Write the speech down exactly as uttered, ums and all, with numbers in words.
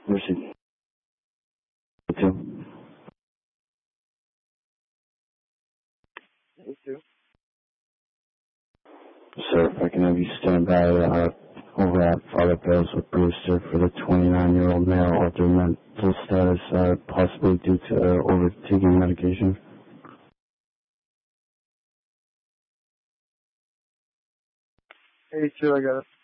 Mercy. Two. Me too. Sir, if I can have you stand by uh, over at Father Bales with Brewster for the twenty-nine-year-old male altered mental status, uh, possibly due to uh, over-taking medication. eighty-two, I got it.